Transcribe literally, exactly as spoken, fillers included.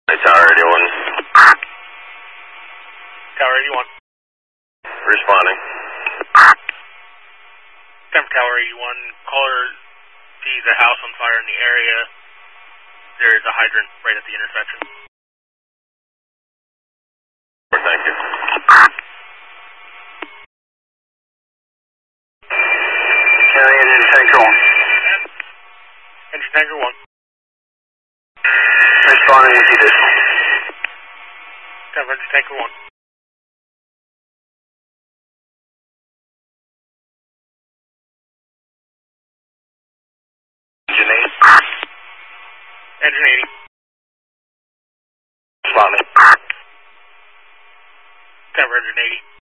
Hey, Tower eighty-one. Tower eighty-one. Responding. Denver Tower eighty-one, caller sees a house on fire in the area. There is a hydrant right at the intersection. Thank you. County Engine Tanker one. Engine Tanker one. Responding with you additional. Denver Engine Tanker one. Engine eight. Engine eighty. Responding. Denver Engine eighty.